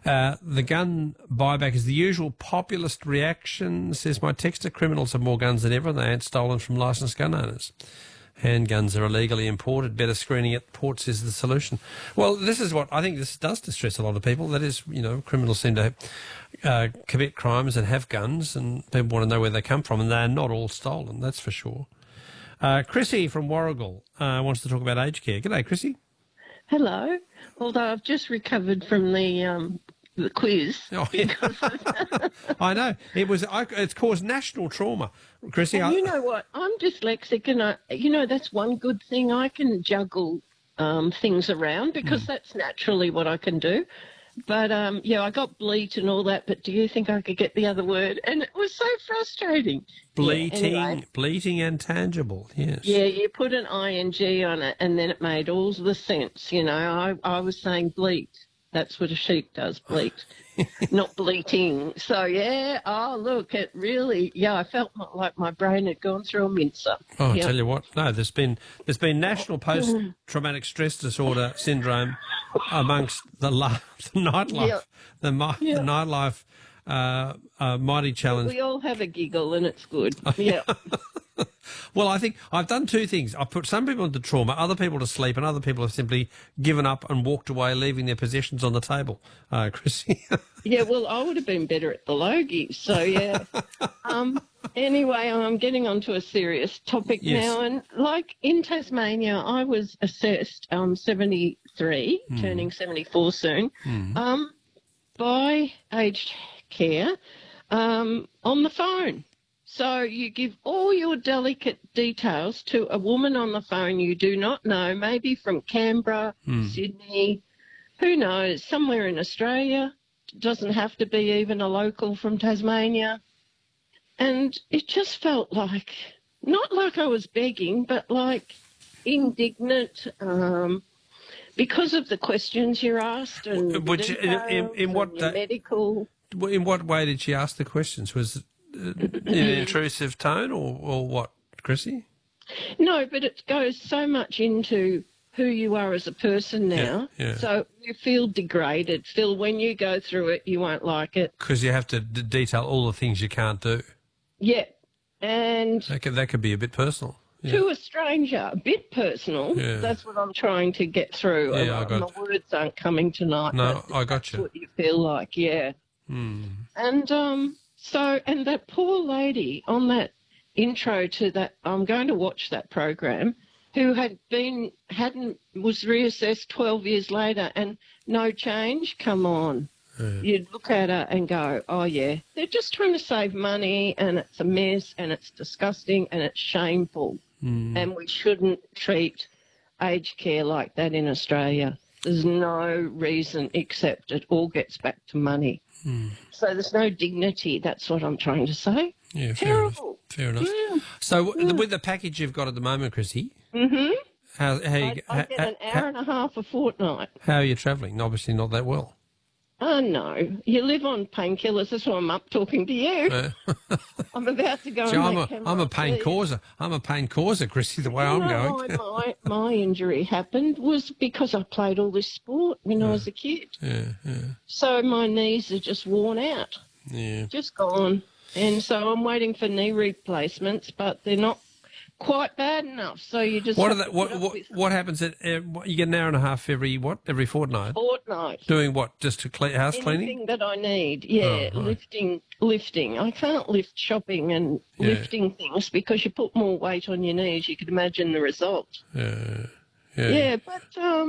The gun buyback is the usual populist reaction. Says my texter, criminals have more guns than ever. They ain't stolen from licensed gun owners. Handguns are illegally imported. Better screening at ports is the solution. Well, this is what I think this does distress a lot of people. That is, criminals seem to commit crimes and have guns, and people want to know where they come from, and they're not all stolen, that's for sure. Chrissy from Warragul wants to talk about aged care. G'day, Chrissy. Hello. Although I've just recovered from the quiz. Oh, yeah. I know. It's caused national trauma, Chrissy. You know what? I'm dyslexic, and that's one good thing. I can juggle things around because that's naturally what I can do. But, I got bleat and all that, but do you think I could get the other word? And it was so frustrating. Bleating and tangible, yes. Yeah, you put an ing on it, and then it made all the sense, I was saying bleat. That's what a sheep does, bleat, not bleating. So, look, it really, I felt like my brain had gone through a mincer. Oh, I tell you what, no, there's been national post-traumatic stress disorder syndrome amongst the nightlife, the nightlife mighty challenge. We all have a giggle and it's good, yeah. Well, I think I've done two things. I've put some people into trauma, other people to sleep, and other people have simply given up and walked away, leaving their possessions on the table, Chrissy. Yeah, well, I would have been better at the Logies, so yeah. Anyway, I'm getting onto a serious topic now, and like in Tasmania, I was assessed 73, turning 74 soon, by aged care on the phone. So you give all your delicate details to a woman on the phone you do not know, maybe from Canberra, Sydney, who knows, somewhere in Australia. It doesn't have to be even a local from Tasmania. And it just felt like, not like I was begging, but like indignant because of the questions you're asked and Which, in what medical. In what way did she ask the questions? Was in an intrusive tone or what, Chrissy? No, but it goes so much into who you are as a person now. Yeah. So you feel degraded. Phil, when you go through it, you won't like it. Because you have to detail all the things you can't do. Yeah. And that could be a bit personal. Yeah. To a stranger, a bit personal. Yeah. That's what I'm trying to get through. Yeah, my words aren't coming tonight. No, I got you. That's what you feel like, yeah. And and that poor lady on that intro to that, I'm going to watch that program, who was reassessed 12 years later and no change, come on. Yeah. You'd look at her and go, oh, yeah, they're just trying to save money and it's a mess and it's disgusting and it's shameful. And we shouldn't treat aged care like that in Australia. There's no reason except it all gets back to money. So there's no dignity. That's what I'm trying to say. Yeah, terrible. Fair enough. Yeah. So with the package you've got at the moment, Chrissy, I get an hour and a half a fortnight. How are you travelling? Obviously not that well. Oh, no. You live on painkillers. That's why I'm up talking to you. I'm about to go I'm a pain causer. I'm a pain causer, Chrissy, the way I'm going. My injury happened was because I played all this sport when I was a kid. Yeah. So my knees are just worn out. Yeah. Just gone. And so I'm waiting for knee replacements, but they're not quite bad enough. So you just what happens at you get an hour and a half every fortnight? Fortnight. Doing what? Just house cleaning? Anything that I need. Yeah, oh, right. Lifting. I can't lift shopping and lifting things because you put more weight on your knees. You could imagine the result. Yeah, but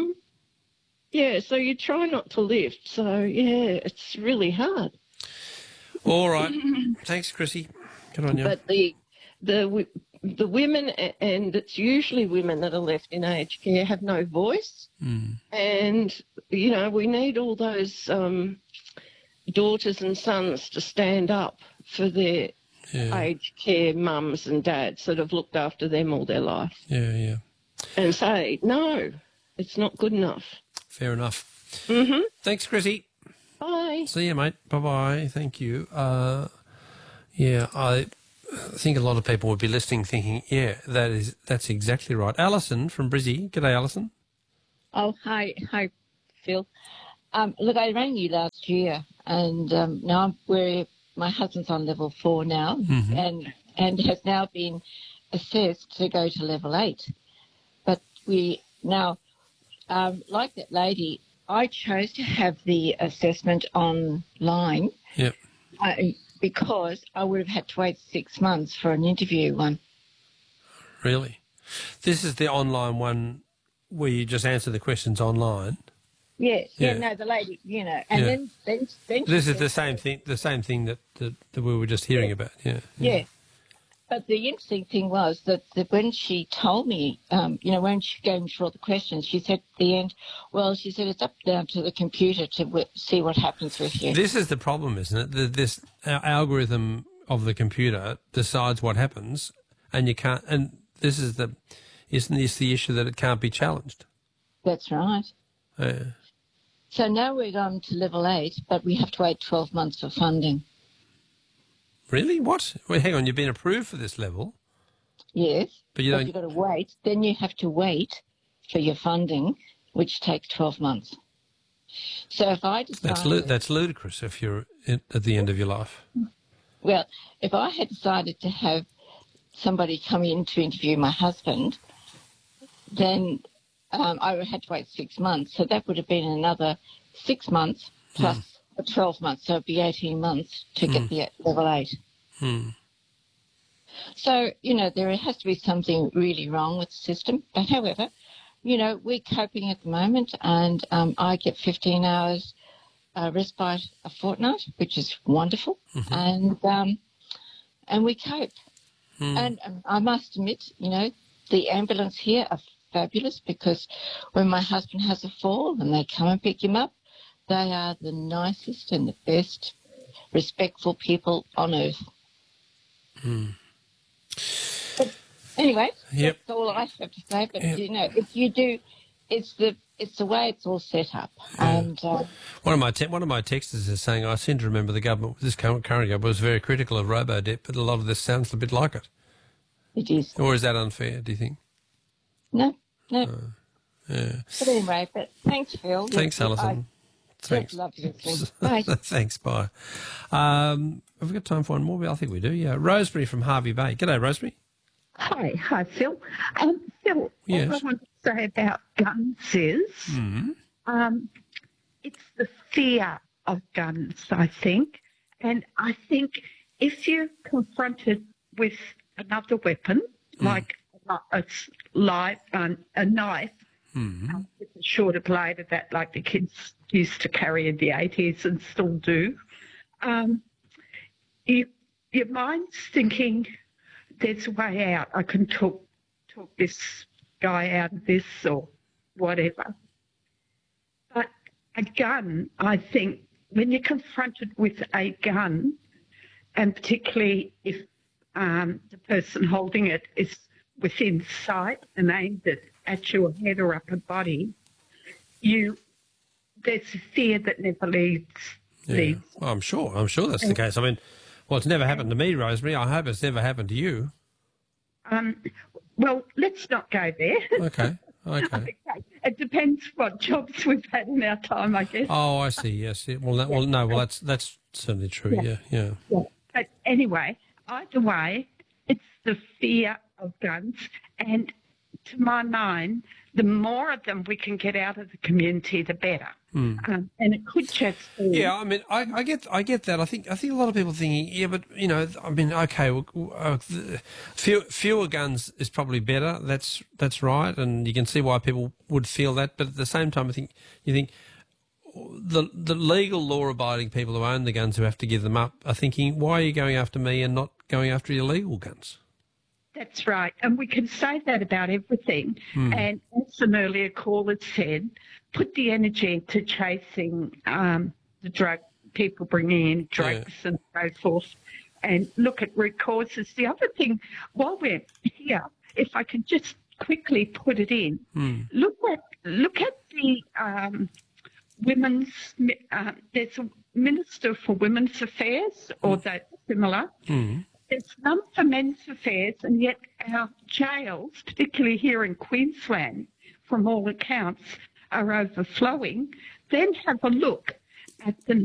so you try not to lift. So yeah, it's really hard. All right. Thanks, Chrissy. Good on you. But the women, and it's usually women that are left in aged care, have no voice. And, we need all those daughters and sons to stand up for their aged care mums and dads that have looked after them all their life. Yeah. And say, no, it's not good enough. Fair enough. Thanks, Chrissy. Bye. See you, mate. Bye-bye. Thank you. I think a lot of people would be listening thinking, that's exactly right. Alison from Brizzy. G'day, Alison. Oh, hi, Phil. Look, I rang you last year, and now my husband's on level 4 now, and has now been assessed to go to level 8. But we now, like that lady, I chose to have the assessment online. Yep. Because I would have had to wait 6 months for an interview one. Really? This is the online one where you just answer the questions online? Yes. Yeah. No, the lady, and then this is the same thing that we were just hearing about. Yeah. But the interesting thing was that when she told me, when she gave me all the questions, she said at the end, she said it's up down to the computer to see what happens with you. This is the problem, isn't it? This algorithm of the computer decides what happens, and you can't. And isn't this the issue that it can't be challenged? That's right. Yeah. So now we're going to level 8, but we have to wait 12 months for funding. Really? What? Wait, hang on. You've been approved for this level. Yes, but you've got to wait. Then you have to wait for your funding, which takes 12 months. So if I decided... That's ludicrous if you're at the end of your life. Well, if I had decided to have somebody come in to interview my husband, then I would have had to wait 6 months. So that would have been another 6 months plus 12 months. So it would be 18 months to get the level 8. So, there has to be something really wrong with the system. But however, we're coping at the moment, and I get 15 hours respite a fortnight, which is wonderful, and we cope. And I must admit, the ambulance here are fabulous, because when my husband has a fall and they come and pick him up, they are the nicest and the best respectful people on earth. But anyway, that's all I have to say. But if you do, it's the way it's all set up. And one of my texters is saying, I seem to remember the government, this current government, was very critical of robo-debt, but a lot of this sounds a bit like it. It is. Or is that unfair? Do you think? No. Yeah. But anyway, thanks, Phil. Thanks, Alison. Thanks. Love you. Bye. Thanks. Bye. Have we got time for one more? I think we do. Yeah. Rosemary from Harvey Bay. G'day, Rosemary. Hi, Phil. Phil, yes. All I want to say about guns is it's the fear of guns, I think. And I think if you're confronted with another weapon, like a knife, with a shorter blade of that, like the kids used to carry in the 80s and still do, your mind's thinking, there's a way out. I can talk this guy out of this or whatever. But a gun, I think, when you're confronted with a gun, and particularly if the person holding it is within sight and aimed at your head or upper body, there's a fear that never leaves. Well, I'm sure that's the case. I mean, it's never happened to me, Rosemary. I hope it's never happened to you. Well, let's not go there. Okay. It depends what jobs we've had in our time, I guess. Oh, I see. Yes. That's certainly true. Yeah. But anyway, either way, it's the fear of guns, and to my mind, the more of them we can get out of the community, the better. And it could just be... Yeah, I mean, I get that. I think a lot of people thinking, but I mean, okay, fewer guns is probably better. That's right, and you can see why people would feel that. But at the same time, you think the legal law-abiding people who own the guns, who have to give them up, are thinking, why are you going after me and not going after illegal guns? That's right. And we can say that about everything. And as an earlier caller said, put the energy into chasing the drug, people bringing in drugs and so forth, and look at root causes. The other thing, while we're here, if I could just quickly put it in, look at the women's, there's a Minister for Women's Affairs, or that similar. There's none for men's affairs, and yet our jails, particularly here in Queensland, from all accounts, are overflowing. then have a look at the